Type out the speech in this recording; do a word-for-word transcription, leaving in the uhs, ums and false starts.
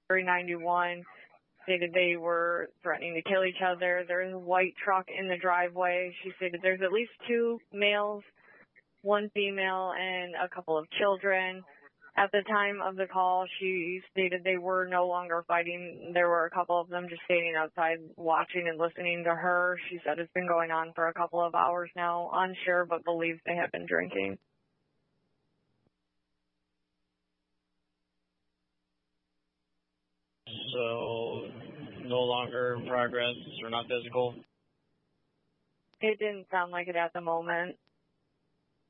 three ninety-one stated they were threatening to kill each other. There's a white truck in the driveway. She stated there's at least two males, one female, and a couple of children. At the time of the call, she stated they were no longer fighting. There were a couple of them just standing outside watching and listening to her. She said it's been going on for a couple of hours now, unsure, but believes they have been drinking. So, no longer progress or not physical? It didn't sound like it at the moment.